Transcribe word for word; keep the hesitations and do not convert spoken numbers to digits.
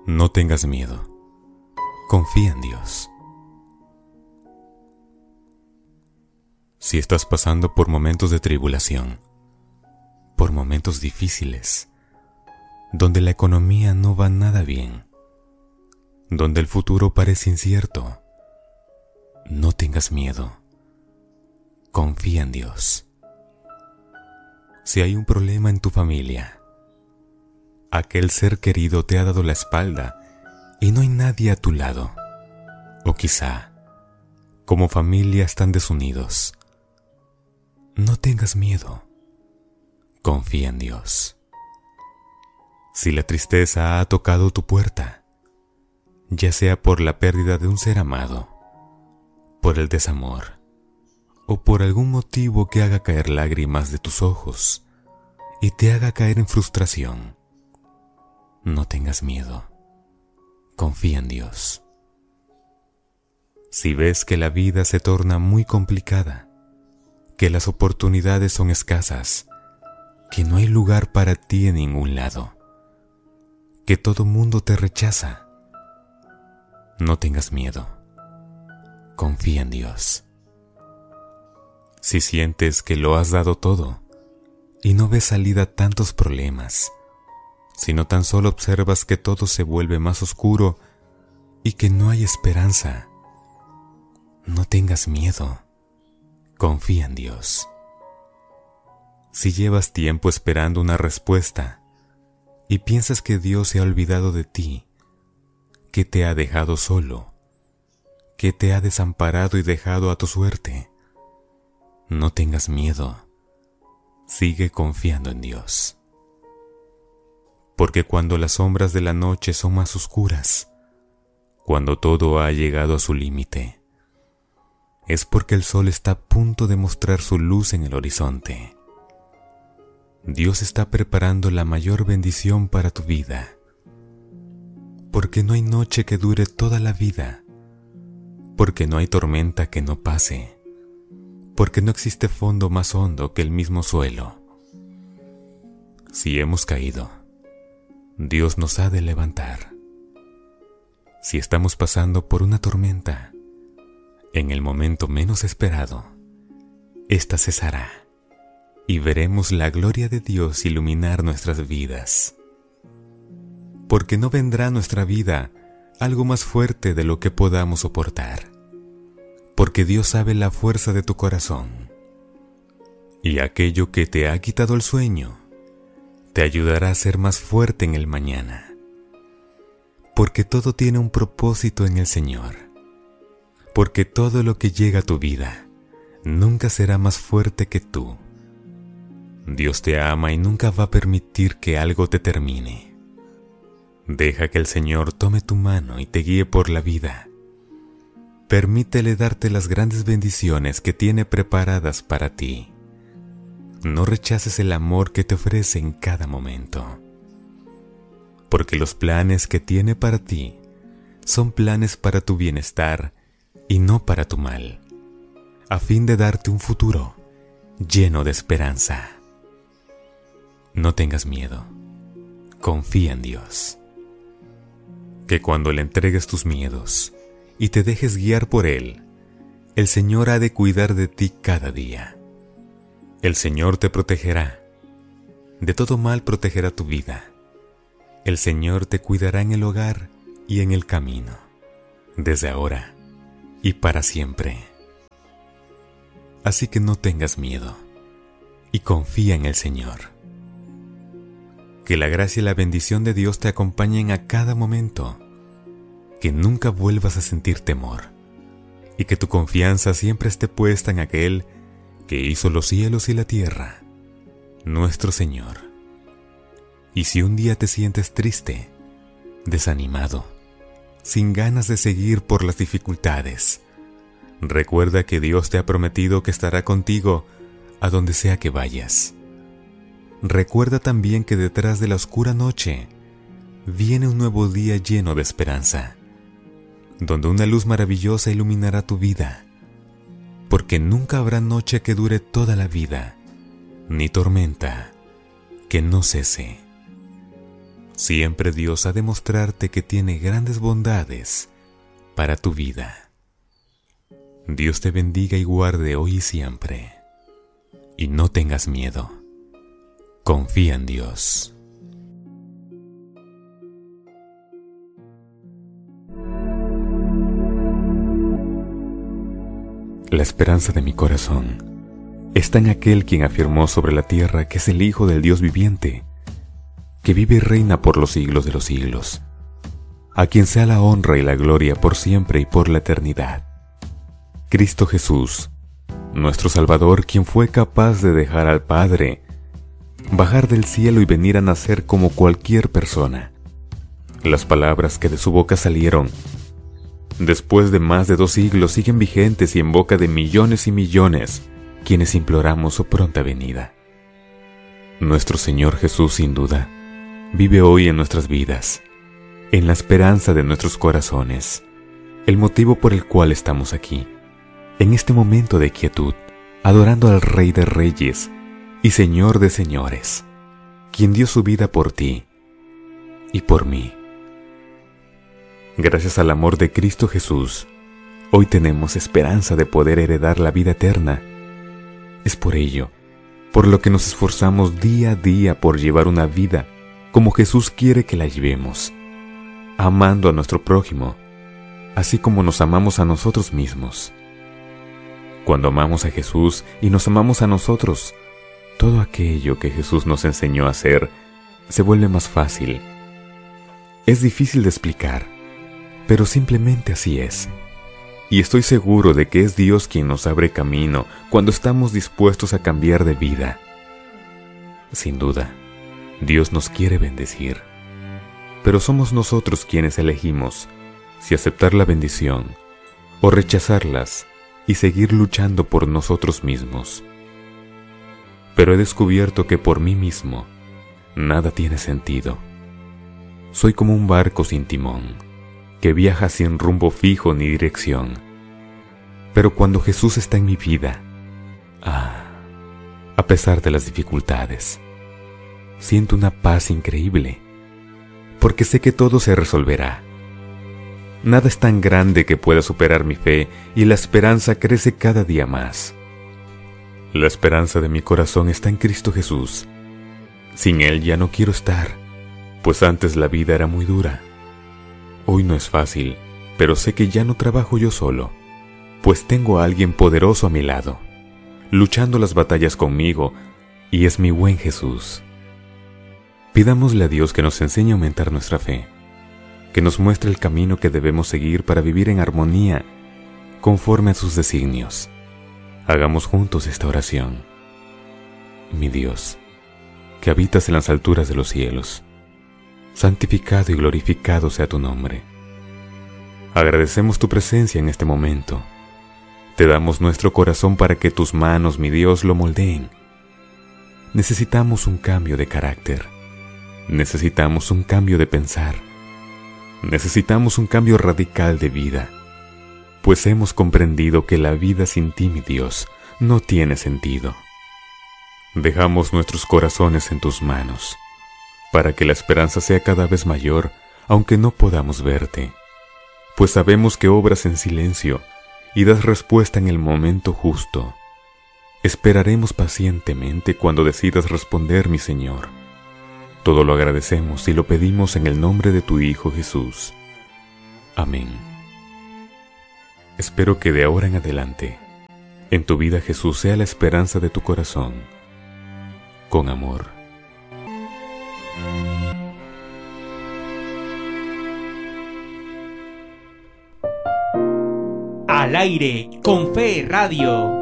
No tengas miedo. Confía en Dios. Si estás pasando por momentos de tribulación, por momentos difíciles, donde la economía no va nada bien, donde el futuro parece incierto, no tengas miedo. Confía en Dios. Si hay un problema en tu familia, aquel ser querido te ha dado la espalda y no hay nadie a tu lado, o quizá, como familia están desunidos, no tengas miedo. Confía en Dios. Si la tristeza ha tocado tu puerta, ya sea por la pérdida de un ser amado, por el desamor, o por algún motivo que haga caer lágrimas de tus ojos y te haga caer en frustración, no tengas miedo. Confía en Dios. Si ves que la vida se torna muy complicada, que las oportunidades son escasas, que no hay lugar para ti en ningún lado, que todo mundo te rechaza, no tengas miedo. Confía en Dios. Si sientes que lo has dado todo y no ves salida a tantos problemas, sino tan solo observas que todo se vuelve más oscuro y que no hay esperanza, no tengas miedo. Confía en Dios. Si llevas tiempo esperando una respuesta y piensas que Dios se ha olvidado de ti, que te ha dejado solo, que te ha desamparado y dejado a tu suerte, no tengas miedo. Sigue confiando en Dios. Porque cuando las sombras de la noche son más oscuras, cuando todo ha llegado a su límite, es porque el sol está a punto de mostrar su luz en el horizonte. Dios está preparando la mayor bendición para tu vida. Porque no hay noche que dure toda la vida. Porque no hay tormenta que no pase. Porque no existe fondo más hondo que el mismo suelo. Si hemos caído, Dios nos ha de levantar. Si estamos pasando por una tormenta, en el momento menos esperado, ésta cesará y veremos la gloria de Dios iluminar nuestras vidas. Porque no vendrá a nuestra vida algo más fuerte de lo que podamos soportar. Porque Dios sabe la fuerza de tu corazón. Y aquello que te ha quitado el sueño, te ayudará a ser más fuerte en el mañana. Porque todo tiene un propósito en el Señor. Porque todo lo que llega a tu vida nunca será más fuerte que tú. Dios te ama y nunca va a permitir que algo te termine. Deja que el Señor tome tu mano y te guíe por la vida. Permítele darte las grandes bendiciones que tiene preparadas para ti. No rechaces el amor que te ofrece en cada momento. Porque los planes que tiene para ti son planes para tu bienestar y no para tu mal, a fin de darte un futuro lleno de esperanza. No tengas miedo. Confía en Dios. Que cuando le entregues tus miedos y te dejes guiar por Él, el Señor ha de cuidar de ti cada día. El Señor te protegerá. De todo mal protegerá tu vida. El Señor te cuidará en el hogar y en el camino, desde ahora y para siempre. Así que no tengas miedo y confía en el Señor. Que la gracia y la bendición de Dios te acompañen a cada momento. Que nunca vuelvas a sentir temor y que tu confianza siempre esté puesta en aquel que hizo los cielos y la tierra, nuestro Señor. Y si un día te sientes triste, desanimado, sin ganas de seguir por las dificultades, recuerda que Dios te ha prometido que estará contigo a donde sea que vayas. Recuerda también que detrás de la oscura noche viene un nuevo día lleno de esperanza, donde una luz maravillosa iluminará tu vida, porque nunca habrá noche que dure toda la vida, ni tormenta que no cese. Siempre Dios ha de mostrarte que tiene grandes bondades para tu vida. Dios te bendiga y guarde hoy y siempre. Y no tengas miedo. Confía en Dios. La esperanza de mi corazón está en aquel quien afirmó sobre la tierra que es el Hijo del Dios viviente, que vive y reina por los siglos de los siglos, a quien sea la honra y la gloria por siempre y por la eternidad. Cristo Jesús, nuestro Salvador, quien fue capaz de dejar al Padre, bajar del cielo y venir a nacer como cualquier persona. Las palabras que de su boca salieron, después de más de dos siglos, siguen vigentes y en boca de millones y millones, quienes imploramos su pronta venida. Nuestro Señor Jesús, sin duda, vive hoy en nuestras vidas, en la esperanza de nuestros corazones, el motivo por el cual estamos aquí, en este momento de quietud, adorando al Rey de Reyes y Señor de Señores, quien dio su vida por ti y por mí. Gracias al amor de Cristo Jesús, hoy tenemos esperanza de poder heredar la vida eterna. Es por ello, por lo que nos esforzamos día a día por llevar una vida como Jesús quiere que la llevemos, amando a nuestro prójimo, así como nos amamos a nosotros mismos. Cuando amamos a Jesús y nos amamos a nosotros, todo aquello que Jesús nos enseñó a hacer se vuelve más fácil. Es difícil de explicar, pero simplemente así es. Y estoy seguro de que es Dios quien nos abre camino cuando estamos dispuestos a cambiar de vida. Sin duda, Dios nos quiere bendecir, pero somos nosotros quienes elegimos si aceptar la bendición o rechazarlas y seguir luchando por nosotros mismos. Pero he descubierto que por mí mismo nada tiene sentido. Soy como un barco sin timón, que viaja sin rumbo fijo ni dirección. Pero cuando Jesús está en mi vida, ah, a pesar de las dificultades, siento una paz increíble, porque sé que todo se resolverá. Nada es tan grande que pueda superar mi fe y la esperanza crece cada día más. La esperanza de mi corazón está en Cristo Jesús. Sin Él ya no quiero estar, pues antes la vida era muy dura. Hoy no es fácil, pero sé que ya no trabajo yo solo, pues tengo a alguien poderoso a mi lado, luchando las batallas conmigo, y es mi buen Jesús. Pidámosle a Dios que nos enseñe a aumentar nuestra fe, que nos muestre el camino que debemos seguir para vivir en armonía, conforme a sus designios. Hagamos juntos esta oración. Mi Dios, que habitas en las alturas de los cielos, santificado y glorificado sea tu nombre. Agradecemos tu presencia en este momento. Te damos nuestro corazón para que tus manos, mi Dios, lo moldeen. Necesitamos un cambio de carácter. Necesitamos un cambio de pensar. Necesitamos un cambio radical de vida, pues hemos comprendido que la vida sin ti, mi Dios, no tiene sentido. Dejamos nuestros corazones en tus manos, para que la esperanza sea cada vez mayor, aunque no podamos verte, pues sabemos que obras en silencio y das respuesta en el momento justo. Esperaremos pacientemente cuando decidas responder, mi Señor. Todo lo agradecemos y lo pedimos en el nombre de tu Hijo Jesús. Amén. Espero que de ahora en adelante, en tu vida Jesús sea la esperanza de tu corazón. Con amor. Al aire con Fe Radio.